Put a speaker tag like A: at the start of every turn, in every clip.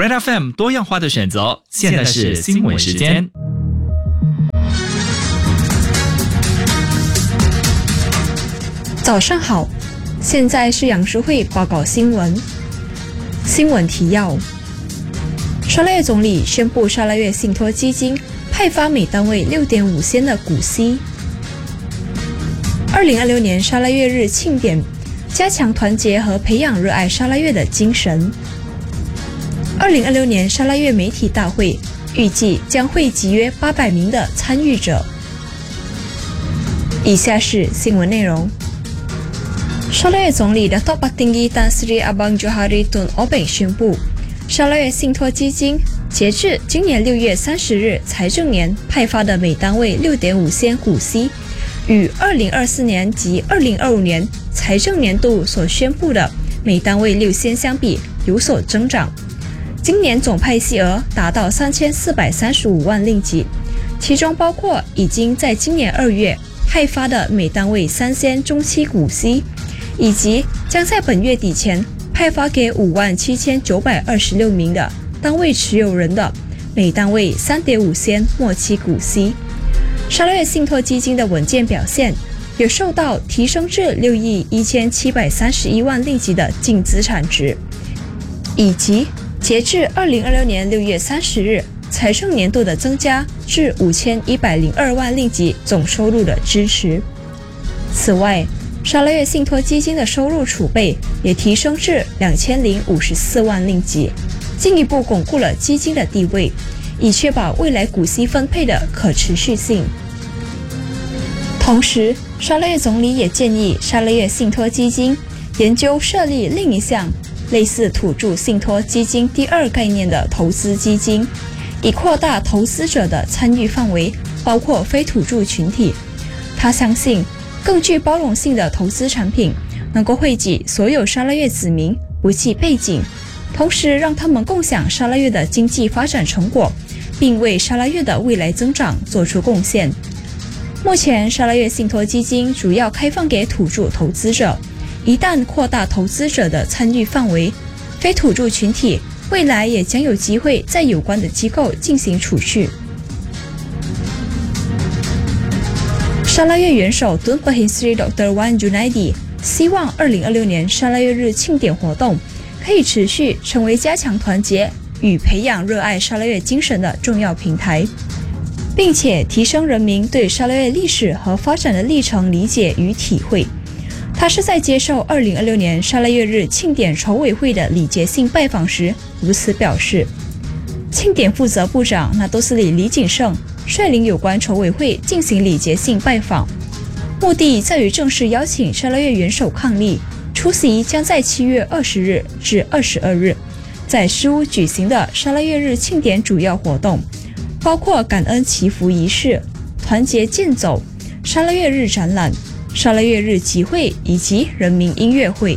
A: Red FM 多样化的选择，现在是新闻时间。
B: 早上好，现在是杨淑慧报告新闻。新闻提要：沙拉越总理宣布沙拉越信托基金派发每单位6.5仙的股息。2026年沙拉越日庆典，加强团结和培养热爱沙拉越的精神。2026年沙拉越媒体大会预计将会集约800名的参与者。以下是新闻内容。沙拉越总理Datuk Patinggi Tan Sri Abang Johari Tun Obeng 宣布，沙拉越信托基金截至今年6月30日财政年派发的每单位6.5仙股息，与2024年及2025年财政年度所宣布的每单位6仙相比有所增长。今年总派息额达到3435万令吉，其中包括已经在今年2月派发的每单位3仙中期股息，以及将在本月底前派发给57926名的单位持有人的每单位3.5仙末期股息。沙拉越信托基金的稳健表现，也受到提升至6亿1731万令吉的净资产值，以及截至2026年6月30日财政年度的增加至5102万令吉总收入的支持。此外，沙拉越信托基金的收入储备也提升至2054万令吉，进一步巩固了基金的地位，以确保未来股息分配的可持续性。同时，沙拉越总理也建议沙拉越信托基金研究设立另一项类似土著信托基金第2概念的投资基金，以扩大投资者的参与范围，包括非土著群体。他相信更具包容性的投资产品能够惠及所有沙拉越子民，不计背景，同时让他们共享沙拉越的经济发展成果，并为沙拉越的未来增长做出贡献。目前沙拉越信托基金主要开放给土著投资者，一旦扩大投资者的参与范围，非土著群体未来也将有机会在有关的机构进行储蓄。沙拉越元首Tun Pehin Sri Dr. Wan Junaidi 希望2026年沙拉越日庆典活动可以持续成为加强团结与培养热爱沙拉越精神的重要平台，并且提升人民对沙拉越历史和发展的历程理解与体会。他是在接受2026年沙拉越日庆典筹委会的礼节性拜访时如此表示。庆典负责部长纳多斯里李景胜率领有关筹委会进行礼节性拜访，目的在于正式邀请沙拉越元首伉俪出席将在7月20日至22日在诗屋举行的沙拉越日庆典主要活动，包括感恩祈福仪式、团结健走、沙拉越日展览、沙拉越日集会以及人民音乐会。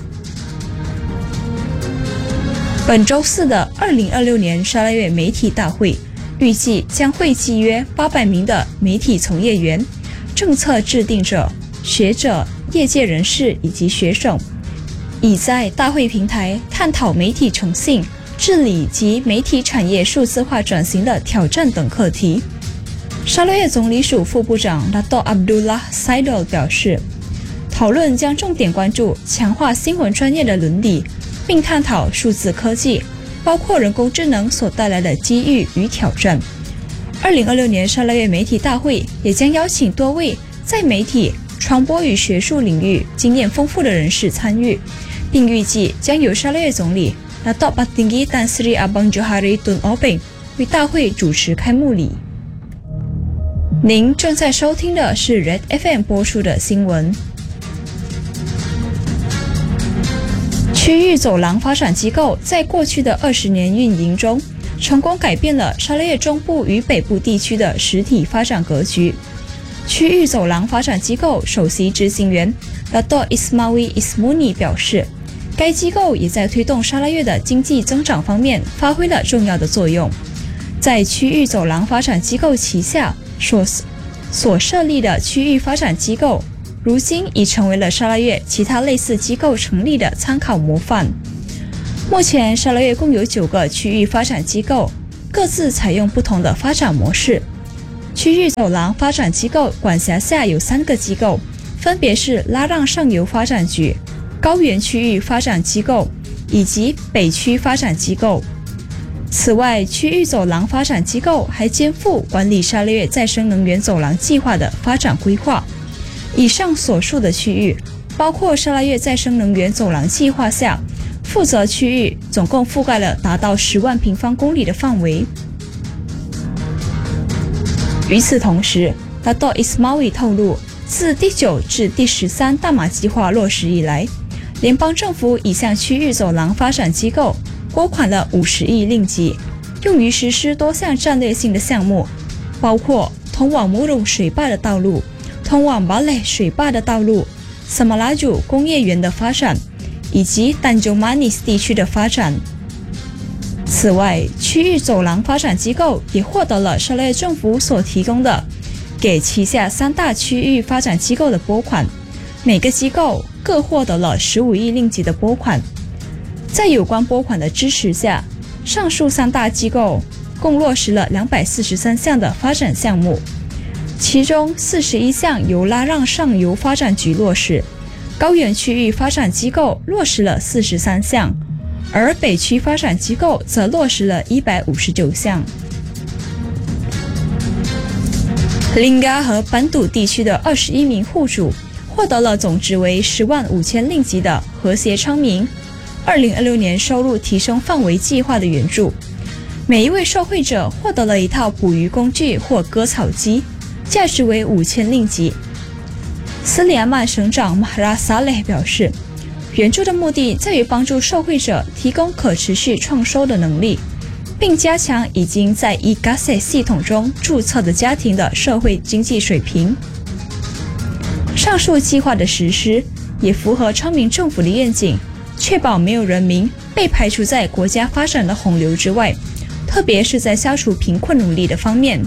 B: 本周四的2026年沙拉越媒体大会预计将会集约800名的媒体从业员、政策制定者、学者、业界人士以及学生，以在大会平台探讨媒体诚信、治理及媒体产业数字化转型的挑战等课题。沙拉越总理署副部长Datuk Abdullah Saidul 表示，讨论将重点关注强化新闻专业的伦理，并探讨数字科技，包括人工智能所带来的机遇与挑战。2026年沙拉越媒体大会也将邀请多位在媒体、传播与学术领域经验丰富的人士参与，并预计将由沙拉越总理Datuk Patinggi Tan Sri Abang Johari Tun Obeng 为大会主持开幕礼。您正在收听的是 Red FM 播出的新闻。区域走廊发展机构在过去的20年运营中，成功改变了沙拉越中部与北部地区的实体发展格局。区域走廊发展机构首席执行员Datuk Ismawi Ismuni 表示，该机构也在推动沙拉越的经济增长方面发挥了重要的作用。在区域走廊发展机构旗下所设立的区域发展机构，如今已成为了沙拉越其他类似机构成立的参考模范。 目前沙拉越共有9个区域发展机构，各自采用不同的发展模式。区域走廊发展机构管辖下有3个机构，分别是拉让上游发展局、高原区域发展机构以及北区发展机构。此外，区域走廊发展机构还肩负管理沙拉越再生能源走廊计划的发展规划。以上所述的区域，包括沙拉越再生能源走廊计划下负责区域，总共覆盖了达到10万平方公里的范围。与此同时， Dato' Ismail 透露，自第9至第13大马计划落实以来，联邦政府已向区域走廊发展机构拨款了50亿令吉，用于实施多项战略性的项目，包括通往母乳水坝的道路、通往巴雷水坝的道路、萨马拉祖工业园的发展，以及丹州马尼斯地区的发展。此外，区域走廊发展机构也获得了沙拉越政府所提供的给旗下3大区域发展机构的拨款，每个机构各获得了15亿令吉的拨款。在有关拨款的支持下，上述3大机构共落实了243项的发展项目，其中41项由拉让上游发展局落实，高原区域发展机构落实了43项，而北区发展机构则落实了159项。林嘎和班杜地区的21名户主获得了总值为10万5千令吉的和谐昌明2026年收入提升范围计划的援助，每一位受惠者获得了一套捕鱼工具或割草机，价值为5000令吉。斯里亚曼省长马拉萨雷表示，援助的目的在于帮助受惠者提供可持续创收的能力，并加强已经在 e-Gase 系统中注册的家庭的社会经济水平。上述计划的实施也符合昌明政府的愿景，确保没有人民被排除在国家发展的洪流之外，特别是在消除贫困努力的方面。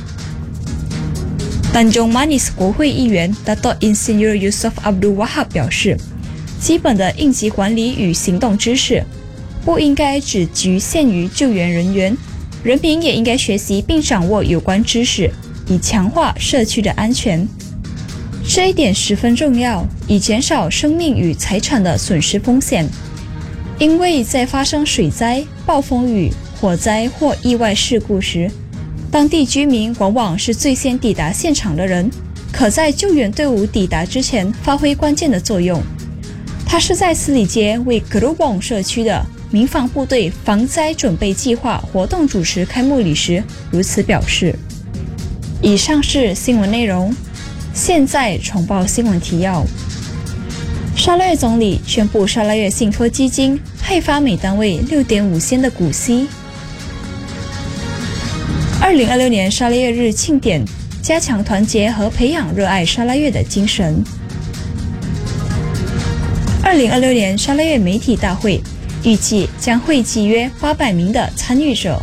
B: 丹中马尼斯国会议员 Dato' Insinyur Yusof Abdul Wahab 表示，基本的应急管理与行动知识不应该只局限于救援人员，人民也应该学习并掌握有关知识，以强化社区的安全。这一点十分重要，以减少生命与财产的损失风险。因为在发生水灾、暴风雨、火灾或意外事故时，当地居民往往是最先抵达现场的人，可在救援队伍抵达之前发挥关键的作用。他是在斯里街为格鲁邦社区的民防部队防灾准备计划活动主持开幕礼时如此表示。以上是新闻内容，现在重报新闻提要。沙拉越总理宣布沙拉越信托基金派发每单位 6.5 仙的股息。2026年沙拉越日庆典，加强团结和培养热爱沙拉越的精神。2026年沙拉越媒体大会预计将汇集约800名的参与者。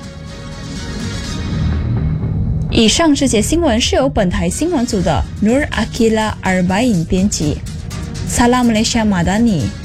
B: 以上这节新闻是由本台新闻组的 Nur Akila Arbain 编辑。Salam Malaysia Madani。